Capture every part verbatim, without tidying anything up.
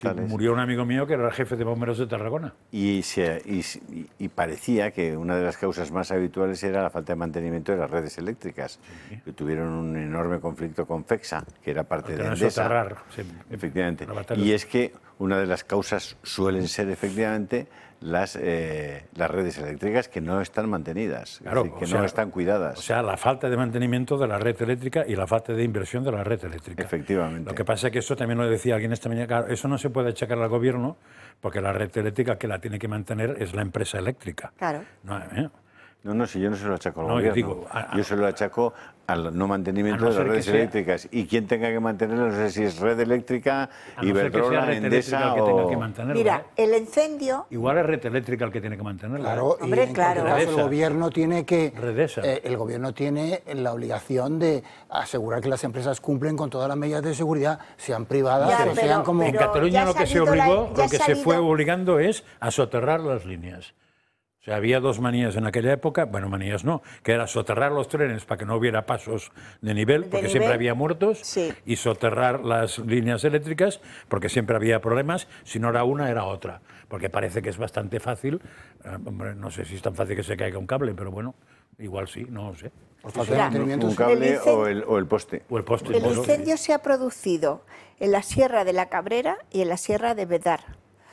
Murió un amigo mío que era el jefe de bomberos de Tarragona. Y, se, y, y parecía que una de las causas más habituales era la falta de mantenimiento de las redes eléctricas, sí. que tuvieron un enorme conflicto con FEXA, que era parte de Endesa. Soterrar, sí. Efectivamente. Y es que una de las causas suelen ser efectivamente las, eh, las redes eléctricas que no están mantenidas, claro, es decir, que o sea, no están cuidadas. O sea, la falta de mantenimiento de la red eléctrica y la falta de inversión de la red eléctrica. Efectivamente. Lo que pasa es que eso también lo decía alguien esta mañana, claro, eso no se puede achacar al gobierno porque la red eléctrica que la tiene que mantener es la empresa eléctrica. Claro. No, ¿eh? No, no, si yo no se lo achaco al no, gobierno. Yo, digo, a, a, yo se lo achaco al no mantenimiento no de las redes eléctricas. Y quien tenga que mantenerlo, no sé si es red eléctrica, Iberdrola, Endesa que o... tenga que mantenerlo. Mira, ¿eh? el incendio... Igual es red eléctrica el que tiene que mantenerlo. Claro, ¿eh? Hombre, y en claro. caso, el gobierno tiene que... Eh, el gobierno tiene la obligación de asegurar que las empresas cumplen con todas las medidas de seguridad, sean privadas ya, o pero, sean como... En Cataluña lo que se obligó, la, lo que se fue obligando es a soterrar las líneas. O sea, había dos manías en aquella época, bueno, manías no, que era soterrar los trenes para que no hubiera pasos de nivel, porque de nivel, siempre había muertos, sí. y soterrar las líneas eléctricas, porque siempre había problemas, si no era una, era otra. Porque parece que es bastante fácil, eh, hombre, no sé si es tan fácil que se caiga un cable, pero bueno, igual sí, no lo sé. Por falta de mantenimiento, un cable el o, el, o el poste. O el poste. El incendio se ha producido en la Sierra de la Cabrera y en la Sierra de Bedar,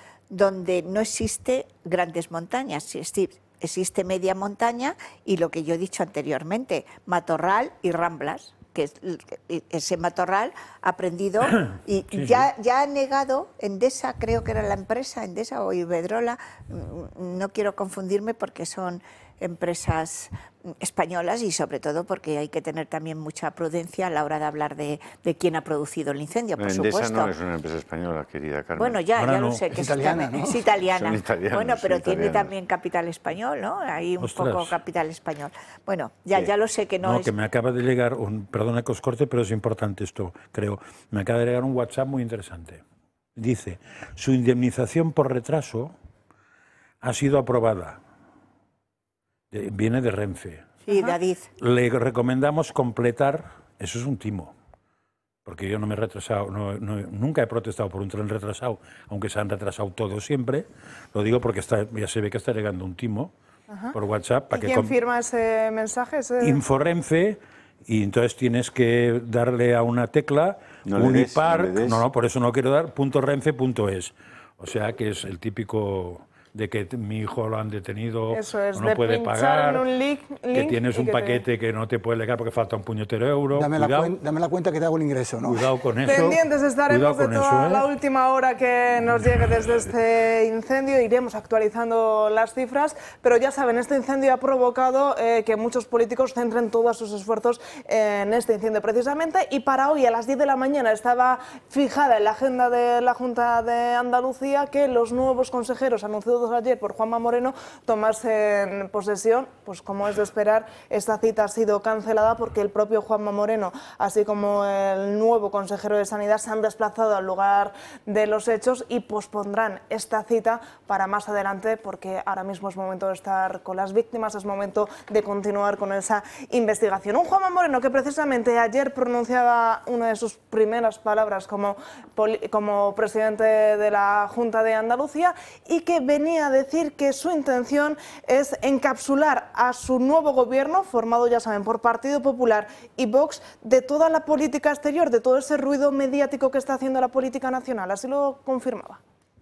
donde no existe grandes montañas, existe media montaña y lo que yo he dicho anteriormente, matorral y ramblas, que es, ese matorral ha prendido y sí, ya, sí. ya ha negado, Endesa, creo que era la empresa, Endesa o Iberdrola, no quiero confundirme porque son empresas españolas y sobre todo porque hay que tener también mucha prudencia a la hora de hablar de, de quién ha producido el incendio, por Endesa supuesto. no es una empresa española, querida Carmen. Bueno, ya, Ahora ya no. lo sé, que es es italiana, ¿no? Es italiana. Italianos, bueno, pero tiene italianos. también capital español, ¿no? Hay un Ostras. poco capital español. Bueno, ya, sí. ya lo sé que no, no es... que me acaba de llegar, un, perdona que os corte, pero es importante esto, creo. Me acaba de llegar un WhatsApp muy interesante. Dice, su indemnización por retraso ha sido aprobada. Viene de Renfe. Sí, David. Le recomendamos completar, eso es un timo, porque yo no me he retrasado, no, no, nunca he protestado por un tren retrasado, aunque se han retrasado todos siempre, lo digo porque está, ya se ve que está llegando un timo Ajá. por WhatsApp. Para ¿Y que quién firma ese mensaje? Ese... Inforenfe, y entonces tienes que darle a una tecla, no Unipark, des, no, no, no, por eso no quiero dar, punto renfe punto es, o sea que es el típico... de que mi hijo lo han detenido, Eso es, o no de puede pagar, en un link, que tienes un que paquete te... que no te puede llegar porque falta un puñetero euro. Dame, cuidado, la, cuen dame la cuenta que te hago el ingreso, ¿no? Cuidado con eso. Pendientes estaremos de toda eso, ¿eh? la última hora que nos llegue desde este incendio. Iremos actualizando las cifras, pero ya saben, este incendio ha provocado eh, que muchos políticos centren todos sus esfuerzos en este incendio precisamente. Y para hoy a las diez de la mañana estaba fijada en la agenda de la Junta de Andalucía que los nuevos consejeros anunciados ayer por Juanma Moreno tomarse posesión. Pues como es de esperar, esta cita ha sido cancelada porque el propio Juanma Moreno, así como el nuevo consejero de Sanidad, se han desplazado al lugar de los hechos y pospondrán esta cita para más adelante porque ahora mismo es momento de estar con las víctimas, es momento de continuar con esa investigación. Un Juanma Moreno que precisamente ayer pronunciaba una de sus primeras palabras como, como presidente de la Junta de Andalucía y que venía a decir que su intención es encapsular a su nuevo gobierno, formado, ya saben, por Partido Popular y Vox, de toda la política exterior, de todo ese ruido mediático que está haciendo la política nacional. Así lo confirmaba.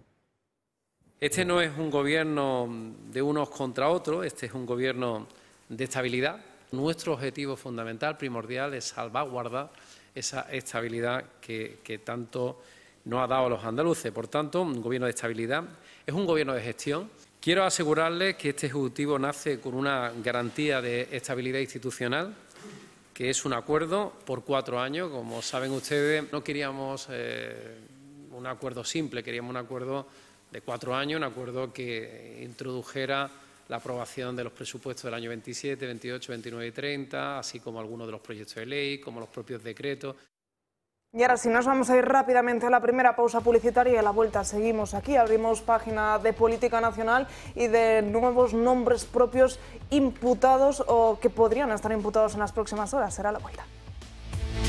Este no es un gobierno de unos contra otros, este es un gobierno de estabilidad. Nuestro objetivo fundamental, primordial, es salvaguardar esa estabilidad que, que tanto nos ha dado a los andaluces. Por tanto, un gobierno de estabilidad, es un gobierno de gestión. Quiero asegurarles que este Ejecutivo nace con una garantía de estabilidad institucional, que es un acuerdo por cuatro años. Como saben ustedes, no queríamos eh, un acuerdo simple, queríamos un acuerdo de cuatro años, un acuerdo que introdujera la aprobación de los presupuestos del año veintisiete, veintiocho, veintinueve y treinta, así como algunos de los proyectos de ley, como los propios decretos. Y ahora sí, nos vamos a ir rápidamente a la primera pausa publicitaria y a la vuelta seguimos aquí. Abrimos página de política nacional y de nuevos nombres propios imputados o que podrían estar imputados en las próximas horas. Será la vuelta.